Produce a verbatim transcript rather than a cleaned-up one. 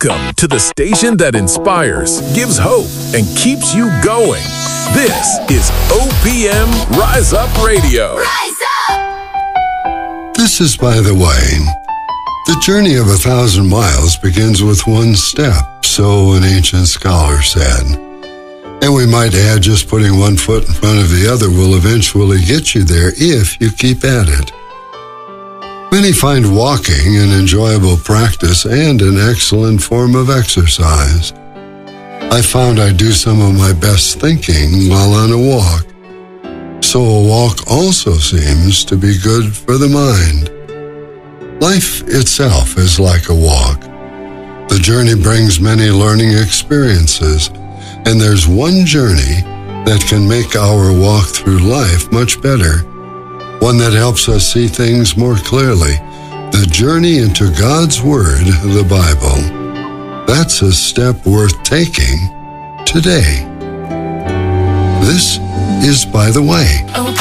Welcome to the station that inspires, gives hope, and keeps you going. This is O P M Rise Up Radio. Rise up! This is By the Way. The journey of a thousand miles begins with one step, so an ancient scholar said. And we might add, just putting one foot in front of the other will eventually get you there if you keep at it. Many find walking an enjoyable practice and an excellent form of exercise. I found I do some of my best thinking while on a walk. So a walk also seems to be good for the mind. Life itself is like a walk. The journey brings many learning experiences, and there's one journey that can make our walk through life much better. One that helps us see things more clearly. The journey into God's Word, the Bible. That's a step worth taking today. This is By the Way.